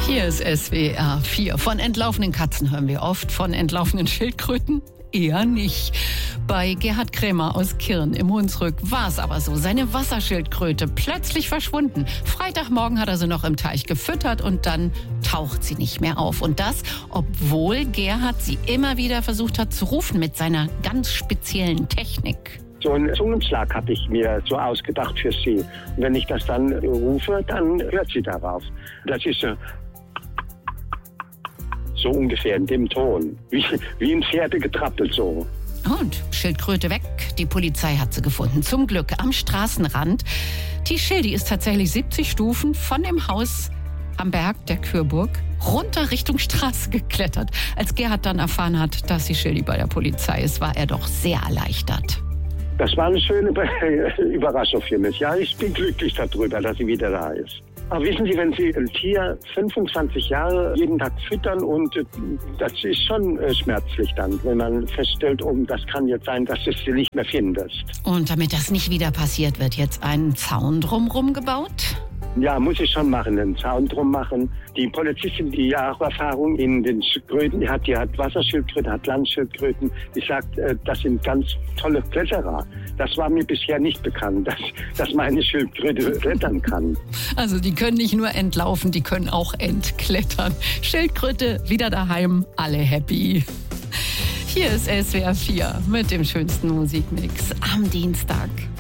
Hier ist SWR 4. Von entlaufenen Katzen hören wir oft, von entlaufenen Schildkröten eher nicht. Bei Gerhard Krämer aus Kirn im Hunsrück war es aber so. Seine Wasserschildkröte plötzlich verschwunden. Freitagmorgen hat er sie noch im Teich gefüttert und dann taucht sie nicht mehr auf. Und das, obwohl Gerhard sie immer wieder versucht hat zu rufen mit seiner ganz speziellen Technik. So einen Zungenschlag habe ich mir so ausgedacht für sie. Und wenn ich das dann rufe, dann hört sie darauf. Das ist so ungefähr in dem Ton. Wie ein Pferdegetrappel so. Und Schildkröte weg. Die Polizei hat sie gefunden. Zum Glück am Straßenrand. Die Schildi ist tatsächlich 70 Stufen von dem Haus am Berg der Kürburg runter Richtung Straße geklettert. Als Gerhard dann erfahren hat, dass die Schildi bei der Polizei ist, war er doch sehr erleichtert. Das war eine schöne Überraschung für mich. Ja, ich bin glücklich darüber, dass sie wieder da ist. Aber wissen Sie, wenn Sie ein Tier 25 Jahre jeden Tag füttern und das ist schon schmerzlich dann, wenn man feststellt, das kann jetzt sein, dass du sie nicht mehr findest. Und damit das nicht wieder passiert, wird jetzt ein Zaun drumherum gebaut? Ja, muss ich schon machen, einen Zaun drum machen. Die Polizistin, die ja auch Erfahrung in den Schildkröten, die hat Wasserschildkröten, hat Landschildkröten. Die sagt, das sind ganz tolle Kletterer. Das war mir bisher nicht bekannt, dass meine Schildkröte klettern kann. Also die können nicht nur entlaufen, die können auch entklettern. Schildkröte wieder daheim, alle happy. Hier ist SWR 4 mit dem schönsten Musikmix am Dienstag.